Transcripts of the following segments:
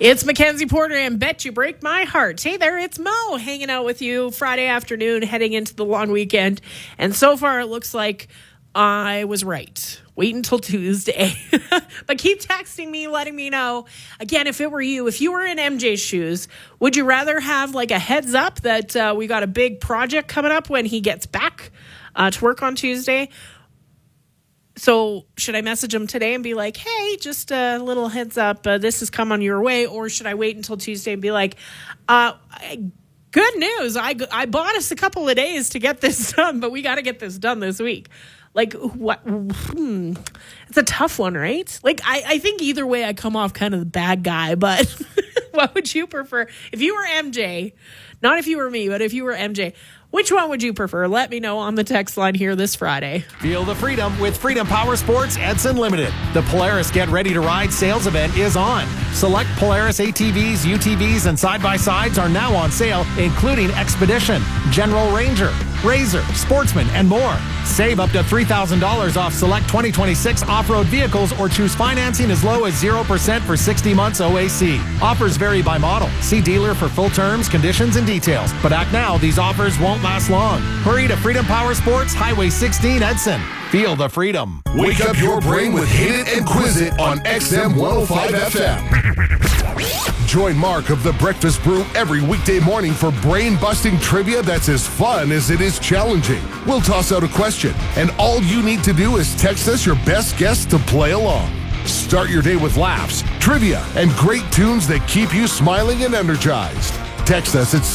It's Mackenzie Porter and Bet You Break My Heart. Hey there, it's Mo hanging out with you Friday afternoon, heading into the long weekend. And so far, it looks like I was right. Wait until Tuesday. But keep texting me, letting me know. Again, if it were you, if you were in MJ's shoes, would you rather have like a heads up that we got a big project coming up when he gets back to work on Tuesday? So should I message him today and be like, hey, just a little heads up, this is coming your way? Or should I wait until Tuesday and be like, good news, I bought us a couple of days to get this done, but we got to get this done this week. Like, what? It's a tough one, right? Like, I think either way I come off kind of the bad guy, but what would you prefer? If you were MJ, not if you were me, but if you were MJ, which one would you prefer? Let me know on the text line here this Friday. Feel the freedom with Freedom Power Sports Edson Limited. The Polaris Get Ready to Ride sales event is on. Select Polaris ATVs, UTVs, and side-by-sides are now on sale, including Expedition, General Ranger, Razor, Sportsman, and more. Save up to $3,000 off select 2026 off-road vehicles or choose financing as low as 0% for 60 months OAC. Offers vary by model. See dealer for full terms, conditions, and details. But act now, these offers won't last long. Hurry to Freedom Power Sports, Highway 16, Edson. Feel the freedom. Wake up your brain with Hit It and Quiz It on XM 105 FM. Join Mark of the Breakfast Brew every weekday morning for brain-busting trivia that's as fun as it is challenging. We'll toss out a question, and all you need to do is text us your best guess to play along. Start your day with laughs, trivia, and great tunes that keep you smiling and energized. Text us at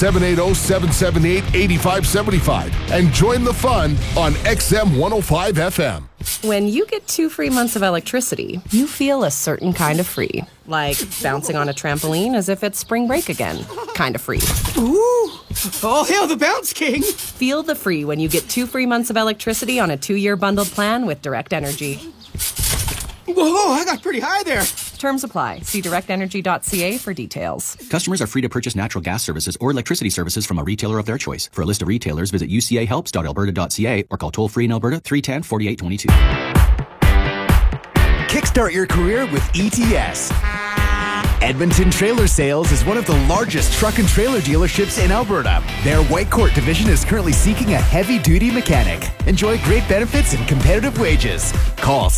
780-778-8575 and join the fun on XM 105 FM. When you get 2 free months of electricity, you feel a certain kind of free. Like bouncing on a trampoline as if it's spring break again. Kind of free. Ooh! All hail the Bounce King! Feel the free when you get 2 free months of electricity on a 2-year bundled plan with Direct Energy. Whoa, I got pretty high there. Terms apply. See directenergy.ca for details. Customers are free to purchase natural gas services or electricity services from a retailer of their choice. For a list of retailers, visit ucahelps.alberta.ca or call toll-free in Alberta 310-4822. Kickstart your career with ETS. Edmonton Trailer Sales is one of the largest truck and trailer dealerships in Alberta. Their Whitecourt division is currently seeking a heavy-duty mechanic. Enjoy great benefits and competitive wages. Call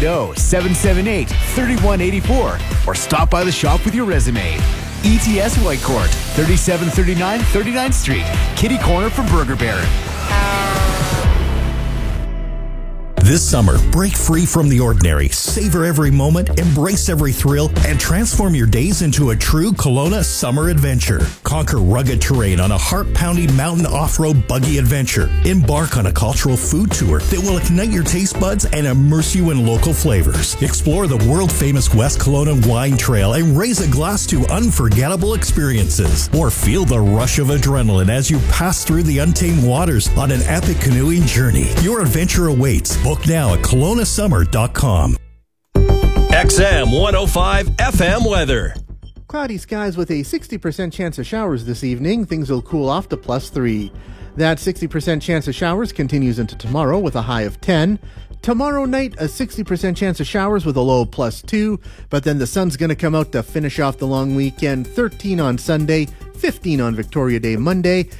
780-778-3184 or stop by the shop with your resume. ETS Whitecourt, 3739 39th Street, Kitty Corner from Burger Baron. This summer, break free from the ordinary, savor every moment, embrace every thrill, and transform your days into a true Kelowna summer adventure. Conquer rugged terrain on a heart-pounding mountain off-road buggy adventure. Embark on a cultural food tour that will ignite your taste buds and immerse you in local flavors. Explore the world-famous West Kelowna Wine Trail and raise a glass to unforgettable experiences. Or feel the rush of adrenaline as you pass through the untamed waters on an epic canoeing journey. Your adventure awaits. Book now at KelownaSummer.com. XM 105 FM weather. Cloudy skies with a 60% chance of showers this evening. Things will cool off to +3. That 60% chance of showers continues into tomorrow with a high of 10. Tomorrow night, a 60% chance of showers with a low of +2. But then the sun's going to come out to finish off the long weekend. 13 on Sunday, 15 on Victoria Day Monday,